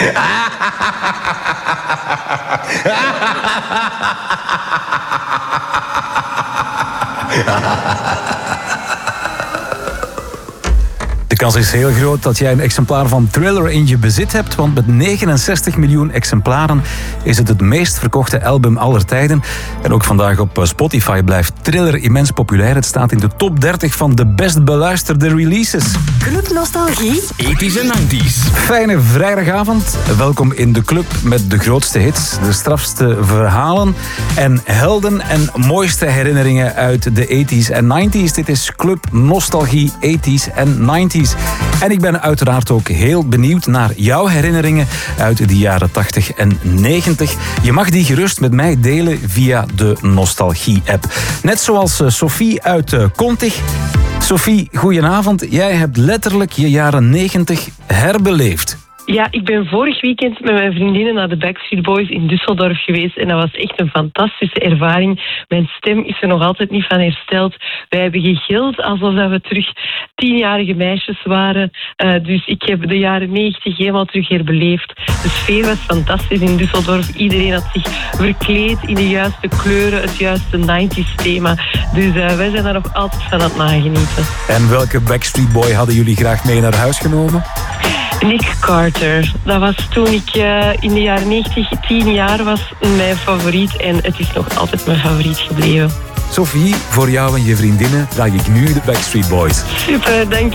De kans is heel groot dat jij een exemplaar van Thriller in je bezit hebt, want met 69 miljoen exemplaren is het meest verkochte album aller tijden. En ook vandaag op Spotify blijft Thriller immens populair. Het staat in de top 30 van de best beluisterde releases. Club Nostalgie. 80s en 90s. Fijne vrijdagavond. Welkom in de club met de grootste hits, de strafste verhalen en helden en mooiste herinneringen uit de 80s en 90s. Dit is Club Nostalgie 80s en 90s. En ik ben uiteraard ook heel benieuwd naar jouw herinneringen uit de jaren 80 en 90. Je mag die gerust met mij delen via de Nostalgie-app. Net zoals Sophie uit Kontig. Sophie, goedenavond. Jij hebt letterlijk je jaren 90 herbeleefd. Ja, ik ben vorig weekend met mijn vriendinnen naar de Backstreet Boys in Düsseldorf geweest en dat was echt een fantastische ervaring. Mijn stem is er nog altijd niet van hersteld. Wij hebben gegild alsof we terug 10-jarige meisjes waren. Dus ik heb de jaren 90 helemaal terug herbeleefd. De sfeer was fantastisch in Düsseldorf. Iedereen had zich verkleed in de juiste kleuren, het juiste 90s thema. Dus wij zijn daar nog altijd van aan het nagenieten. En welke Backstreet Boy hadden jullie graag mee naar huis genomen? Nick Carter. Dat was toen ik in de jaren 90 10 jaar was mijn favoriet. En het is nog altijd mijn favoriet gebleven. Sophie, voor jou en je vriendinnen draag ik nu de Backstreet Boys. Super, dank